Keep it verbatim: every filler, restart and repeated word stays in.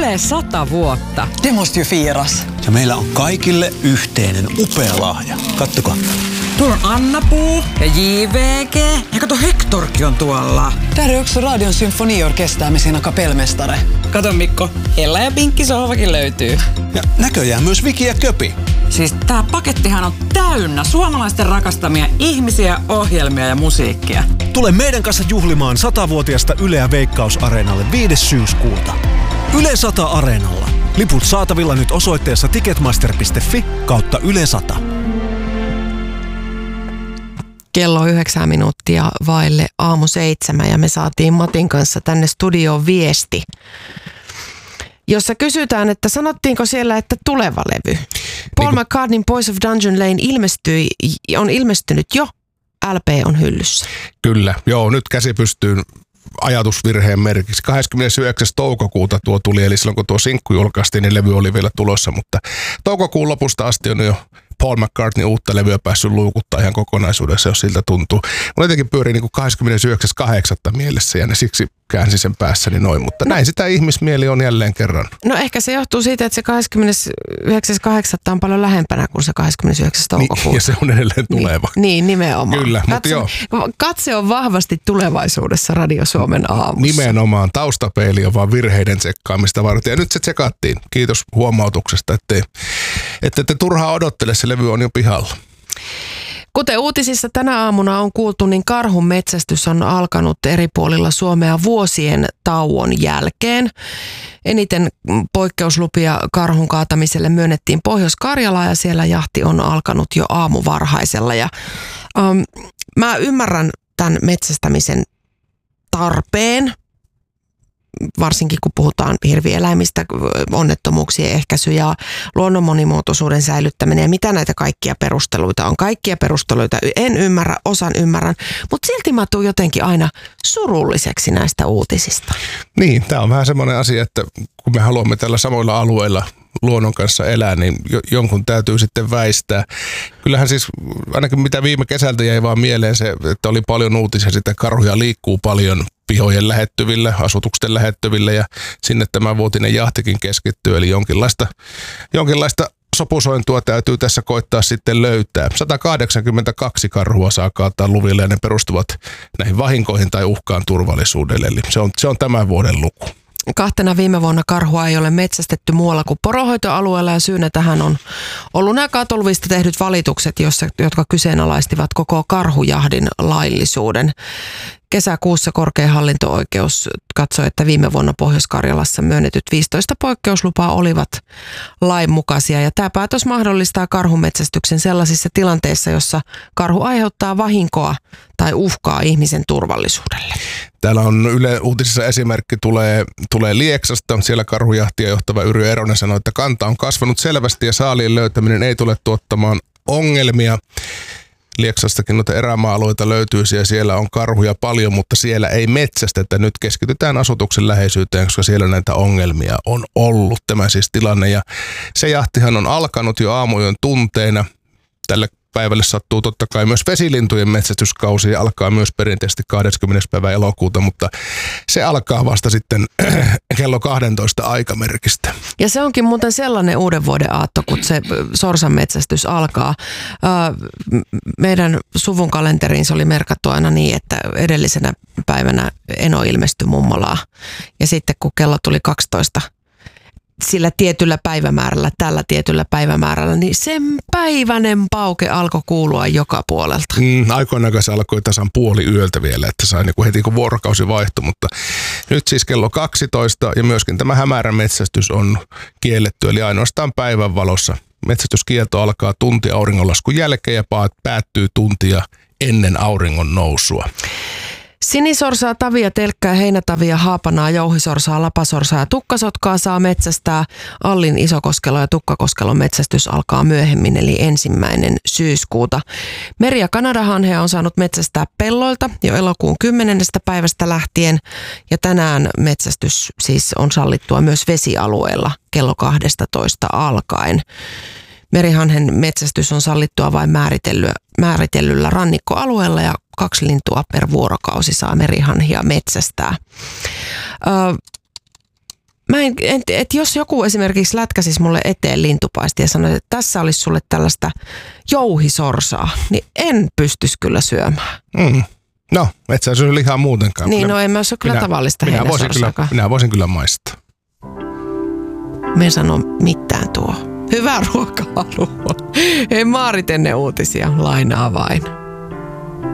Yle sata vuotta. Det måste ju firas. Ja meillä on kaikille yhteinen upea lahja. Kattokaa. Tuolla on Anna-Puu ja J V G. Ja kato, Hektorkin on tuolla. Där är också Radion symfoniorkester med sina kapellmästare. Kato Mikko, Ella ja Pinkki sohvakin löytyy. Ja näköjään myös Viki ja Köpi. Siis tää pakettihan on täynnä suomalaisten rakastamia ihmisiä, ohjelmia ja musiikkia. Tule meidän kanssa juhlimaan satavuotiaasta Yleä Veikkaus-areenalle viides syyskuuta. Yle sata Areenalla. Liput saatavilla nyt osoitteessa ticketmaster piste fi kautta Yle sata. Kello yhdeksän minuuttia vaille aamu seitsemän ja me saatiin Matin kanssa tänne studioon viesti, jossa kysytään, että sanottiinko siellä, että tuleva levy. Paul niin McCartneyn Boys of Dungeon Lane ilmestyi, on ilmestynyt jo, L P on hyllyssä. Kyllä, joo, nyt käsi pystyy ajatusvirheen merkiksi. kahdeskymmenesyhdeksäs toukokuuta tuo tuli, eli silloin kun tuo sinkku julkaistiin, niin levy oli vielä tulossa, mutta toukokuun lopusta asti on jo Paul McCartney uutta levyä päässyt luukuttaa ihan kokonaisuudessa, jos siltä tuntuu. Mulla jotenkin pyörii niin kuin kahdeskymmenesyhdeksäs kahdeksatta mielessä ja ne siksi käänsin sen päässäni noin, mutta no, näin sitä ihmismieli on jälleen kerran. No ehkä se johtuu siitä, että se kahdeskymmenesyhdeksäs kahdeksatta on paljon lähempänä kuin se kahdeskymmenesyhdeksäs toukokuuta. Niin, ja se on edelleen tuleva. Niin, niin nimenomaan. Kyllä, katse, mutta joo. Katse on vahvasti tulevaisuudessa Radio Suomen aamussa. Nimenomaan, taustapeili on vaan virheiden tsekkaamista varten. Ja nyt se tsekattiin. Kiitos huomautuksesta, ettei, ette te turhaa odottele, se levy on jo pihalla. Kuten uutisissa tänä aamuna on kuultu, niin karhun metsästys on alkanut eri puolilla Suomea vuosien tauon jälkeen. Eniten poikkeuslupia karhun kaatamiselle myönnettiin Pohjois-Karjalaan ja siellä jahti on alkanut jo aamuvarhaisella. Ja, um, mä ymmärrän tämän metsästämisen tarpeen, varsinkin kun puhutaan hirvieläimistä, onnettomuuksien ehkäisy ja luonnon monimuotoisuuden säilyttäminen ja mitä näitä kaikkia perusteluita on. Kaikkia perusteluita en ymmärrä, osan ymmärrän, mutta silti mä tuun jotenkin aina surulliseksi näistä uutisista. Niin, tämä on vähän semmoinen asia, että kun me haluamme tällä samoilla alueilla luonnon kanssa elää, niin jonkun täytyy sitten väistää. Kyllähän siis ainakin mitä viime kesältä jäi vaan mieleen se, että oli paljon uutisia, sitä karhuja liikkuu paljon pihojen lähettyvillä, asutuksen lähettyvillä ja sinne tämä vuotinen jahtikin keskittyy, eli jonkinlaista, jonkinlaista sopusointua täytyy tässä koittaa sitten löytää. sata kahdeksankymmentäkaksi karhua saa kaataa luville ja ne perustuvat näihin vahinkoihin tai uhkaan turvallisuudelle, eli se on, se on tämän vuoden luku. Kahtena viime vuonna karhua ei ole metsästetty muualla kuin poronhoitoalueella ja syynä tähän on ollut nämä kaatoluvista tehdyt valitukset, jossa, jotka kyseenalaistivat koko karhujahdin laillisuuden. Kesäkuussa korkein hallinto-oikeus katsoi, että viime vuonna Pohjois-Karjalassa myönnetyt viisitoista poikkeuslupaa olivat lainmukaisia. Ja tämä päätös mahdollistaa karhumetsästyksen sellaisissa tilanteissa, jossa karhu aiheuttaa vahinkoa tai uhkaa ihmisen turvallisuudelle. Täällä on Yle Uutisissa esimerkki tulee, tulee Lieksasta. Siellä karhujahtia johtava Yrjö Eronen sanoi, että kanta on kasvanut selvästi ja saaliin löytäminen ei tule tuottamaan ongelmia. Lieksastakin noita erämaa-alueita löytyy ja siellä on karhuja paljon, mutta siellä ei metsästetä. Nyt keskitytään asutuksen läheisyyteen, koska siellä näitä ongelmia on ollut. Tämä siis tilanne ja se jahtihan on alkanut jo aamujen tunteina. Tälle päivälle sattuu totta kai myös vesilintujen metsästyskausi ja alkaa myös perinteisesti kahdeskymmenes päivä elokuuta, mutta se alkaa vasta sitten kello kaksitoista aikamerkistä. Ja se onkin muuten sellainen uuden vuoden aatto, kun se sorsan metsästys alkaa. Meidän suvun kalenteriin se oli merkattu aina niin, että edellisenä päivänä eno ilmestyi mummolaan ja sitten kun kello tuli kaksitoista sillä tietyllä päivämäärällä, tällä tietyllä päivämäärällä, niin sen päiväinen pauke alkoi kuulua joka puolelta. Mm, aikoinaan se alkoi tasan puoli yöltä vielä, että sai niin heti kun vuorokausi vaihtui, mutta nyt siis kello kaksitoista ja myöskin tämä hämärän metsästys on kielletty, eli ainoastaan päivän valossa. Metsästyskielto alkaa tunti auringonlaskun jälkeen ja päättyy tuntia ennen auringon nousua. Sinisorsaa, tavia, telkkää, heinätavia, haapanaa, jouhisorsaa, lapasorsaa ja tukkasotkaa saa metsästää. Allin, Isokoskelo ja Tukkakoskelon metsästys alkaa myöhemmin eli ensimmäinen syyskuuta. Meri- ja kanadahanhea on saanut metsästää pelloilta jo elokuun kymmenennestä päivästä lähtien ja tänään metsästys siis on sallittua myös vesialueella kello kaksitoista alkaen. Merihanhen metsästys on sallittua vain määritellyllä, määritellyllä rannikkoalueella ja kaksi lintua per vuorokausi saa merihanhia metsästää. Öö, mä en, en, et jos joku esimerkiksi lätkäsisi mulle eteen lintupaisti ja sanoi, että tässä olisi sulle tällaista jouhisorsaa, niin en pystyisi kyllä syömään. Mm. No, et sä syö lihaa muutenkaan. Niin, no en mä syö kyllä minä, tavallista minä voisin kyllä, minä voisin kyllä maistaa. Me en sano mitään tuo. Hyvää ruokahalua. Hei, Maarit ennen uutisia, lainaa vain.